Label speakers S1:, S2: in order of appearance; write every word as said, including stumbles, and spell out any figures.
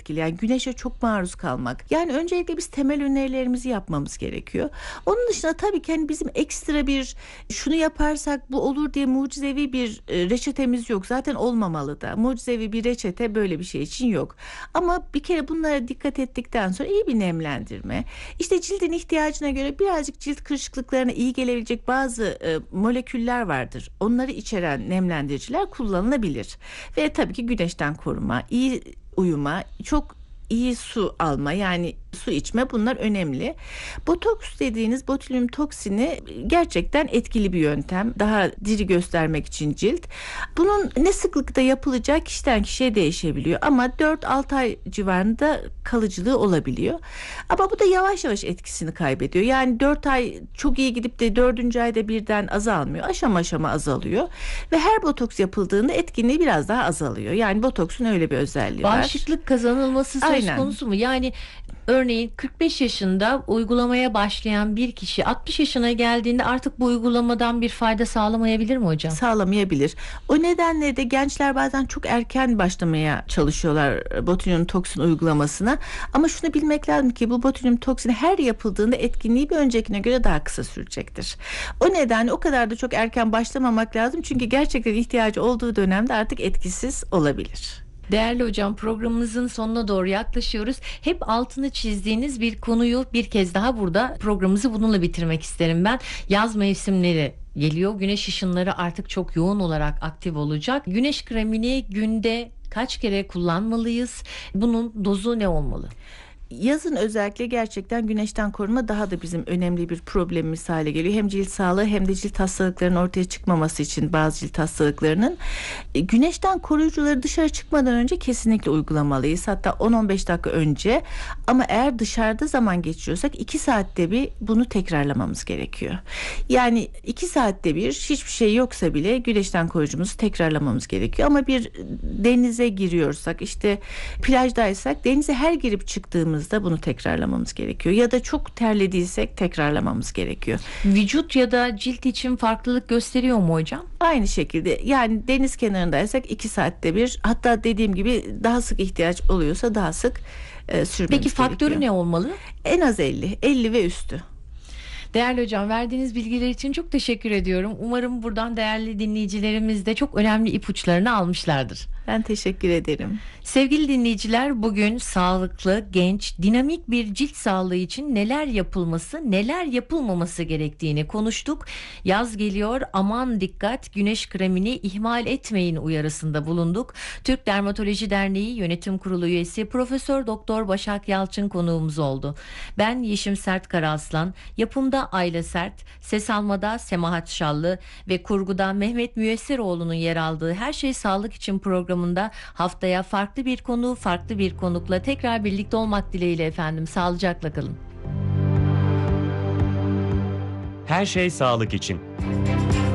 S1: etkili. Yani güneşe çok maruz kalmak. Yani öncelikle biz temel önerilerimizi yapmamız gerekiyor. Onun dışında tabii ki hani bizim ekstra bir şunu yaparsak bu olur diye mucizevi bir e, reçetemiz yok. Zaten olmamalı da. Mucizevi bir reçete böyle bir şey için yok. Ama bir kere bunlara dikkat ettikten sonra iyi bir nemlendirme. İşte cildin ihtiyacına göre birazcık cilt kırışıklıklarına iyi gelebilecek bazı e, moleküller vardır. Onları içeren nemlendiriciler kullanılabilir. Ve tabii ki güneşten koruma, iyi uyuma, çok iyi su alma, yani su içme, bunlar önemli. Botoks dediğiniz botulin toksini gerçekten etkili bir yöntem. Daha diri göstermek için cilt. Bunun ne sıklıkta yapılacağı kişiden kişiye değişebiliyor ama dört altı ay civarında kalıcılığı olabiliyor. Ama bu da yavaş yavaş etkisini kaybediyor. Yani dört ay çok iyi gidip de dördüncü ayda birden azalmıyor. Aşama aşama azalıyor ve her botoks yapıldığında etkinliği biraz daha azalıyor. Yani botoksun öyle bir özelliği var.
S2: Bağışıklık kazanılması söz
S1: Aynen.
S2: konusu mu? Yani örneğin kırk beş yaşında uygulamaya başlayan bir kişi altmış yaşına geldiğinde artık bu uygulamadan bir fayda sağlamayabilir mi hocam?
S1: Sağlamayabilir. O nedenle de gençler bazen çok erken başlamaya çalışıyorlar botulinum toksin uygulamasına. Ama şunu bilmek lazım ki bu botulinum toksini her yapıldığında etkinliği bir öncekine göre daha kısa sürecektir. O nedenle o kadar da çok erken başlamamak lazım. Çünkü gerçekten ihtiyacı olduğu dönemde artık etkisiz olabilir.
S2: Değerli hocam, programımızın sonuna doğru yaklaşıyoruz. Hep altını çizdiğiniz bir konuyu bir kez daha burada programımızı bununla bitirmek isterim ben. Yaz mevsimleri geliyor. Güneş ışınları artık çok yoğun olarak aktif olacak. Güneş kremini günde kaç kere kullanmalıyız? Bunun dozu ne olmalı?
S1: Yazın özellikle gerçekten güneşten korunma daha da bizim önemli bir problemimiz hale geliyor. Hem cilt sağlığı hem de cilt hastalıklarının ortaya çıkmaması için bazı cilt hastalıklarının. Güneşten koruyucuları dışarı çıkmadan önce kesinlikle uygulamalıyız. Hatta on on beş dakika önce. Ama eğer dışarıda zaman geçiriyorsak iki saatte bir bunu tekrarlamamız gerekiyor. Yani iki saatte bir hiçbir şey yoksa bile güneşten koruyucumuzu tekrarlamamız gerekiyor. Ama bir denize giriyorsak, işte plajdaysak, denize her girip çıktığımız da bunu tekrarlamamız gerekiyor. Ya da çok terlediysek tekrarlamamız gerekiyor.
S2: Vücut ya da cilt için farklılık gösteriyor mu hocam?
S1: Aynı şekilde, yani deniz kenarındaysak iki saatte bir, hatta dediğim gibi daha sık ihtiyaç oluyorsa daha sık e, sürmemiz
S2: Peki faktörü
S1: gerekiyor.
S2: ne olmalı?
S1: En az elli, elli ve üstü.
S2: Değerli hocam, verdiğiniz bilgiler için çok teşekkür ediyorum. Umarım buradan değerli dinleyicilerimiz de çok önemli ipuçlarını almışlardır.
S1: Ben teşekkür ederim.
S2: Sevgili dinleyiciler, bugün sağlıklı, genç, dinamik bir cilt sağlığı için neler yapılması, neler yapılmaması gerektiğini konuştuk. Yaz geliyor, aman dikkat, güneş kremini ihmal etmeyin uyarısında bulunduk. Türk Dermatoloji Derneği Yönetim Kurulu üyesi Profesör Doktor Başak Yalçın konuğumuz oldu. Ben Yeşim Sert Karaaslan, yapımda Ayla Sert, ses almada Semahat Şallı ve kurguda Mehmet Müyesseroğlu'nun yer aldığı Her Şey Sağlık için programında haftaya farklı bir konu, farklı bir konukla tekrar birlikte olmak dileğiyle efendim. Sağlıcakla kalın.
S3: Her Şey Sağlık için.